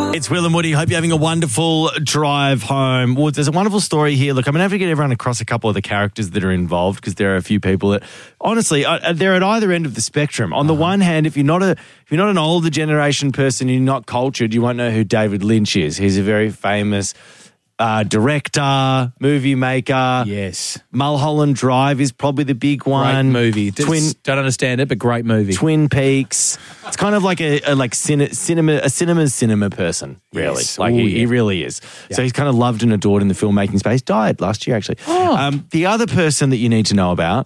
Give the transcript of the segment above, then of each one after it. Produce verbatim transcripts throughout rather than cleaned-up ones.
It's Will and Woody. Hope you're having a wonderful drive home. Well, there's a wonderful story here. Look, I'm going to have to get everyone across a couple of the characters that are involved because there are a few people that, honestly, uh, they're at either end of the spectrum. On the one hand, if you're not a if you're not an older generation person, you're not cultured, you won't know who David Lynch is. He's a very famous uh, director, movie maker. Yes. Mulholland Drive is probably the big one. Great movie. Twin, Don't understand it, but great movie. Twin Peaks. It's kind of like a, a like cine, cinema, a cinema's cinema person, really. Yes. Like Ooh, he, yeah. he really is. Yeah. So he's kind of loved and adored in the filmmaking space. Died last year, actually. Oh. Um, the other person that you need to know about,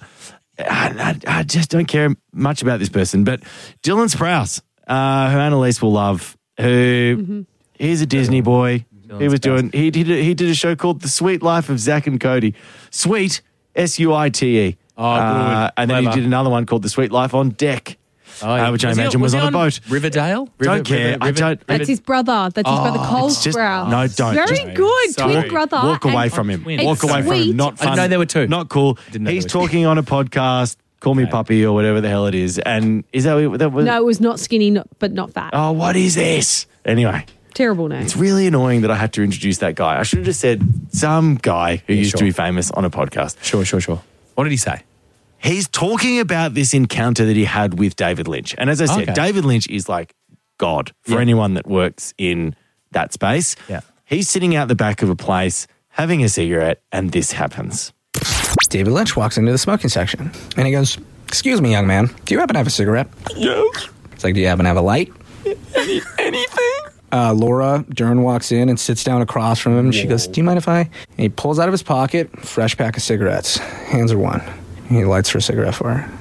I, I, I just don't care much about this person, but Dylan Sprouse, uh, who Annalise will love, who Mm-hmm. he's a Disney boy. Dylan he was Sprouse. doing. He did. A, he did a show called The Sweet Life of Zach and Cody. Sweet, S U I T E. Oh, good. Uh, and then he Clever. did another one called The Sweet Life on Deck. Oh, yeah. uh, which I Was he- imagine was, he on a boat. Riverdale? Don't River- care. River- I River- don't- That's his brother. That's his brother, Cole It's just- Sprouse. no, don't. Very Just- good. Sorry. Twin brother. Walk away and- from him. Twins. Walk away from Sweet. him. Not I fun. didn't know there were two. Not cool. Didn't know He's there were two. talking on a podcast. Call Me Puppy or whatever the hell it is. And is that that was? No, it was not skinny, not, but not fat. Oh, what is this? Anyway, Terrible name. it's really annoying that I had to introduce that guy. I should have just said some guy who Yeah, used sure. to be famous on a podcast. Sure, sure, sure. What did he say? He's talking about this encounter that he had with David Lynch. And as I said, Okay. David Lynch is like God for Yeah. anyone that works in that space. Yeah. He's sitting out the back of a place having a cigarette and this happens. David Lynch walks into the smoking section and he goes, "Excuse me, young man, do you happen to have a cigarette?" Yes. It's like, "Do you happen to have a light?" Any, anything? Uh, Laura Dern walks in and sits down across from him. She goes, "Do you mind if I?" And he pulls out of his pocket a fresh pack of cigarettes, hands her one. And he lights her a cigarette for her.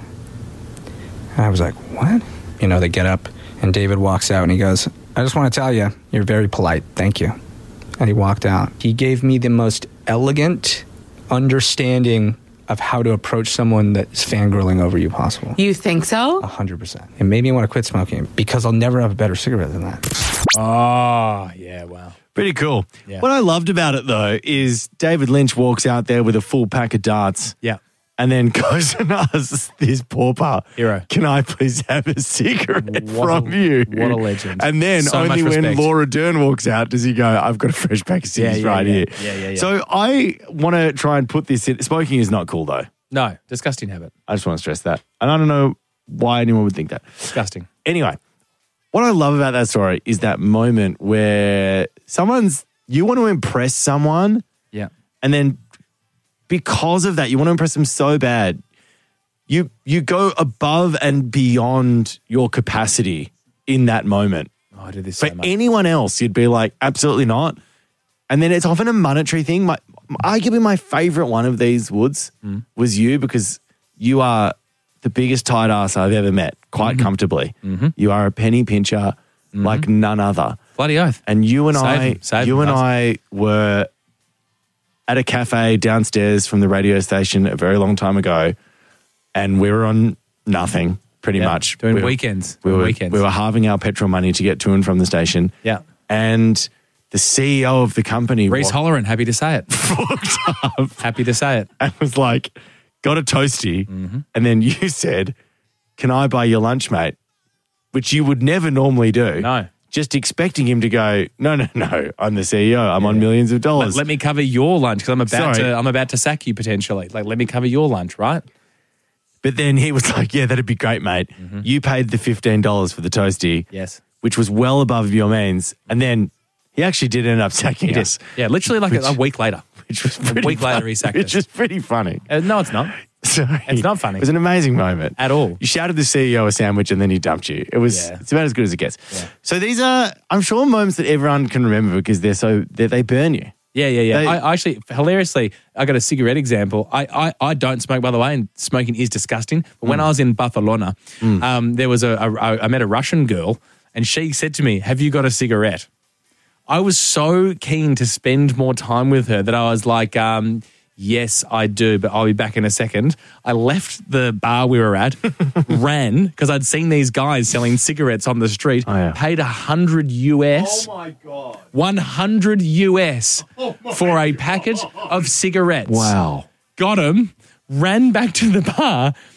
And I was like, "What?" You know, they get up and David walks out and he goes, "I just want to tell you, you're very polite. Thank you." And he walked out. He gave me the most elegant understanding of how to approach someone that's fangirling over you possible. You think so? A hundred percent. It made me want to quit smoking because I'll never have a better cigarette than that. Oh, yeah, wow. Pretty cool. Yeah. What I loved about it, though, is David Lynch walks out there with a full pack of darts Yeah. and then goes and asks this pauper, Hero. "Can I please have a cigarette What from a- you?" what a legend. And then So much only when respect. Laura Dern walks out does he go, "I've got a fresh pack of cigarettes Yeah, yeah, right yeah. here." Yeah, yeah, yeah. So I want to try and put this in. Smoking is not cool, though. No, disgusting habit. I just want to stress that. And I don't know why anyone would think that. Disgusting. Anyway, what I love about that story is that moment where someone's, you want to impress someone, Yeah. and then because of that, you want to impress them so bad, you you go above and beyond your capacity in that moment. Oh, I do this For so much. anyone else, you'd be like, absolutely not. And then it's often a monetary thing. My, arguably my favorite one of these, Woods, Mm. was you because you are the biggest tight ass I've ever met, quite Mm-hmm. comfortably. You are a penny pincher like none other. Bloody oath. And you and Save I, him, save you him, and guys. I were at a cafe downstairs from the radio station a very long time ago, and we were on nothing pretty Yeah. much. Doing we were, weekends. We Doing were, weekends. we were halving our petrol money to get to and from the station. Yeah. And the C E O of the company Reese walked, Holleran, happy to say it. walked up Happy to say it. and was like, got a toasty. Mm-hmm. And then you said, "Can I buy your lunch, mate?" Which you would never normally do. No. Just expecting him to go, "No, no, no, I'm the C E O. I'm on millions of Let, dollars." let me cover your lunch because I'm about Sorry. to I'm about to sack you potentially. Like, let me cover your lunch, right? But then he was like, "Yeah, that'd be great, mate. You paid the fifteen dollars for the toasty, Yes. which was well above your means." And then he actually did end up sacking He did. us, Yeah, literally like Which- a, a week later. which was pretty week later funny, he sacked which us. is pretty funny. Uh, no, it's not. Sorry. It's not funny. It was an amazing moment. At all. You shouted the C E O a sandwich and then he dumped you. It was, Yeah. it's about as good as it gets. Yeah. So these are, I'm sure, moments that everyone can remember because they're so, they they burn you. Yeah, yeah, yeah. They- I, I actually, hilariously, I got a cigarette example. I, I, I don't smoke, by the way, and smoking is disgusting. But when I was in Barcelona, um, there was a, a, I met a Russian girl, and she said to me, "Have you got a cigarette?" I was so keen to spend more time with her that I was like, um, "Yes, I do, but I'll be back in a second." I left the bar we were at, ran, because I'd seen these guys selling cigarettes on the street, Oh, yeah. paid one hundred US. my God. one hundred US for a packet of cigarettes. Wow. Got him, ran back to the bar,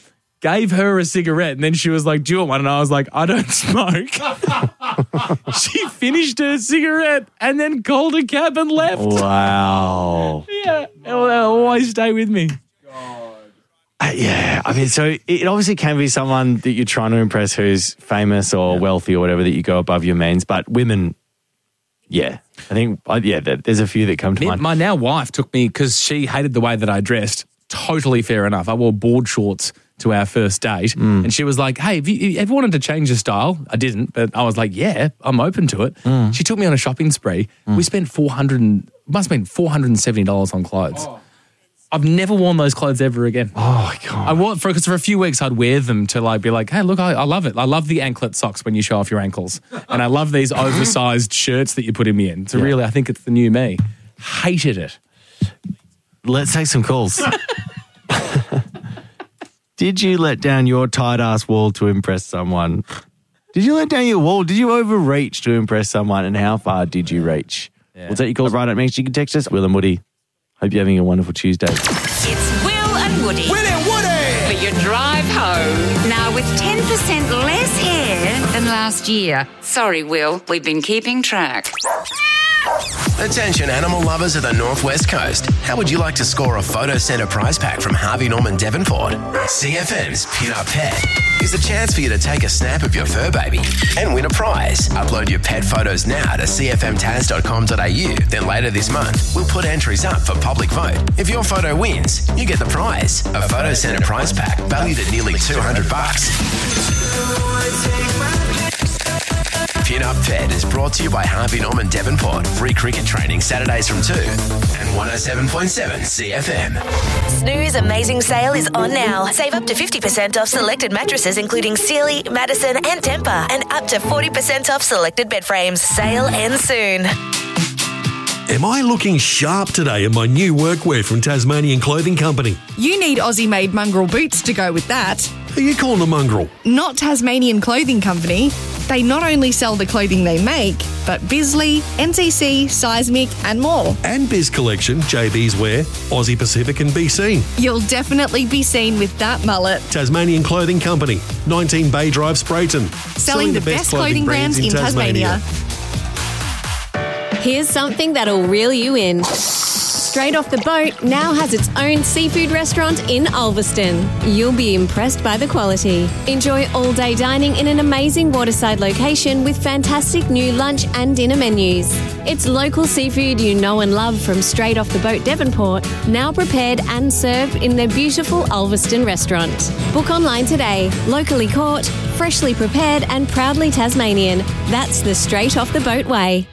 gave her a cigarette, and then she was like, do you want one? And I was like, I don't smoke. She finished her cigarette and then called a cab and left. Wow. Yeah, it'll, it'll always stay with me. Uh, yeah, I mean, so it obviously can be someone that you're trying to impress who's famous or yeah. wealthy or whatever, that you go above your means. But women, yeah, I think, uh, yeah, there's a few that come to Me, mind. My now wife took me, because she hated the way that I dressed, totally fair enough. I wore board shorts to our first date, mm. and she was like, hey, have you ever wanted to change your style? I didn't, but I was like, yeah, I'm open to it. Mm. She took me on a shopping spree. Mm. We spent four hundred and, must have been four hundred seventy dollars on clothes. Oh. I've never worn those clothes ever again. Oh, God. I wore for, because for a few weeks I'd wear them to like be like, hey, look, I, I love it. I love the anklet socks when you show off your ankles. And I love these oversized shirts that you're putting me in. So yeah. really, I think it's the new me. Hated it. Let's take some calls. Did you let down your tight-ass wall to impress someone? Did you let down your wall? Did you overreach to impress someone? And how far did you reach? Yeah. We'll take your calls right up next. You can text us, Will and Woody. Hope you're having a wonderful Tuesday. It's Will and Woody. Will and Woody! For your drive home. Now with ten percent less hair than last year. Sorry, Will. We've been keeping track. Attention animal lovers of the Northwest Coast. How would you like to score a Photo Centre prize pack from Harvey Norman Devonport? C F M's Pin Up Pet is a chance for you to take a snap of your fur baby and win a prize. Upload your pet photos now to c f m taz dot com dot a u. Then later this month, we'll put entries up for public vote. If your photo wins, you get the prize. A Photo Centre prize pack valued at nearly two hundred bucks. Pin Up Pet is brought to you by Harvey Norman Devonport. Free cricket training Saturdays from two and one oh seven point seven C F M. Snooze Amazing Sale is on now. Save up to fifty percent off selected mattresses including Sealy, Madison and Tempur, and up to forty percent off selected bed frames. Sale ends soon. Am I looking sharp today in my new workwear from Tasmanian Clothing Company? You need Aussie-made mongrel boots to go with that. Who are you calling a mongrel? Not Tasmanian Clothing Company. They not only sell the clothing they make, but Bisley, N C C, Seismic and more. And Biz Collection, J B's Wear, Aussie Pacific and B C. You'll definitely be seen with that mullet. Tasmanian Clothing Company, nineteen Bay Drive, Sprayton. Selling, Selling the, the best, best clothing, clothing brands, brands in Tasmania. Tasmania. Here's something that'll reel you in. Straight Off the Boat now has its own seafood restaurant in Ulverston. You'll be impressed by the quality. Enjoy all-day dining in an amazing waterside location with fantastic new lunch and dinner menus. It's local seafood you know and love from Straight Off the Boat Devonport, now prepared and served in their beautiful Ulverston restaurant. Book online today. Locally caught, freshly prepared and proudly Tasmanian. That's the Straight Off the Boat way.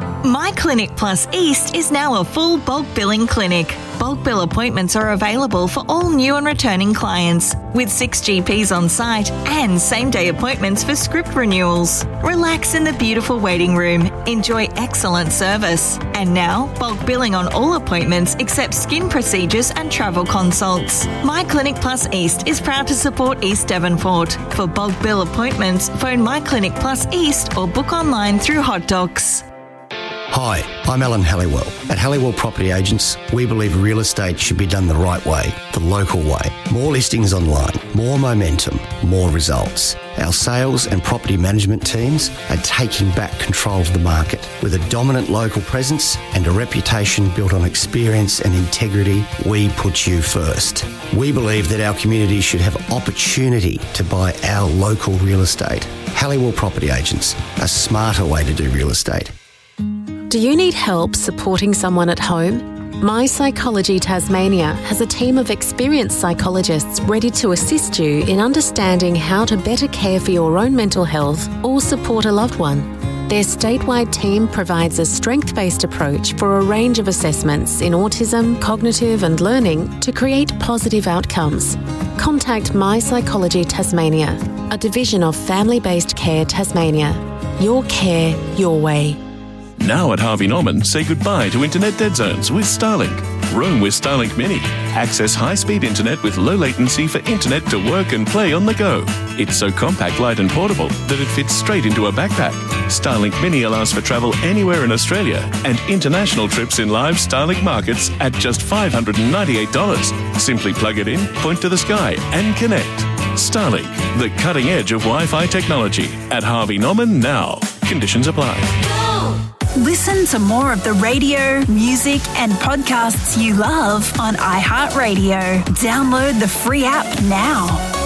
My Clinic Plus East is now a full bulk billing clinic. Bulk bill appointments are available for all new and returning clients, with six G Ps on site and same-day appointments for script renewals. Relax in the beautiful waiting room. Enjoy excellent service. And now, bulk billing on all appointments except skin procedures and travel consults. My Clinic Plus East is proud to support East Devonport. For bulk bill appointments, phone My Clinic Plus East or book online through Hot Docs. Hi, I'm Alan Halliwell. At Halliwell Property Agents, we believe real estate should be done the right way, the local way. More listings online, more momentum, more results. Our sales and property management teams are taking back control of the market with a dominant local presence and a reputation built on experience and integrity. We put you first. We believe that our community should have opportunity to buy our local real estate. Halliwell Property Agents, a smarter way to do real estate. Do you need help supporting someone at home? My Psychology Tasmania has a team of experienced psychologists ready to assist you in understanding how to better care for your own mental health or support a loved one. Their statewide team provides a strength-based approach for a range of assessments in autism, cognitive and learning to create positive outcomes. Contact My Psychology Tasmania, a division of Family-Based Care Tasmania. Your care, your way. Now at Harvey Norman, say goodbye to internet dead zones with Starlink. Roam with Starlink Mini. Access high-speed internet with low latency for internet to work and play on the go. It's so compact, light and portable that it fits straight into a backpack. Starlink Mini allows for travel anywhere in Australia and international trips in live Starlink markets at just five hundred ninety-eight dollars. Simply plug it in, point to the sky and connect. Starlink, the cutting edge of Wi-Fi technology at Harvey Norman now. Conditions apply. Listen to more of the radio, music, and podcasts you love on iHeartRadio. Download the free app now.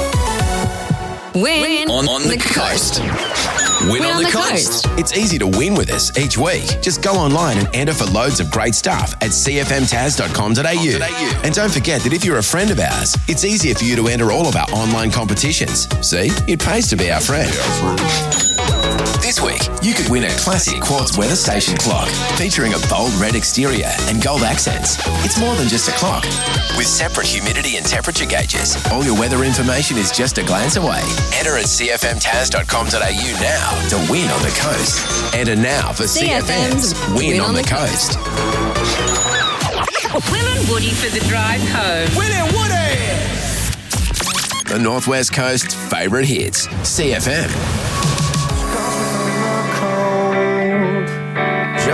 Win On, on the coast. Win, on, the, coast. It's easy to win with us each week. Just go online and enter for loads of great stuff at c f m taz dot com dot a u. And don't forget that if you're a friend of ours, it's easier for you to enter all of our online competitions. See, it pays to be our friend. This week, you could win a classic quartz weather station clock featuring a bold red exterior and gold accents. It's more than just a clock. With separate humidity and temperature gauges, all your weather information is just a glance away. Enter at c f m taz dot com dot a u now to win on the coast. Enter now for C F M's Win, win on, on the, the Coast. coast. Will and Woody for the drive home. Will and Woody! The Northwest Coast's favourite hits. C F M.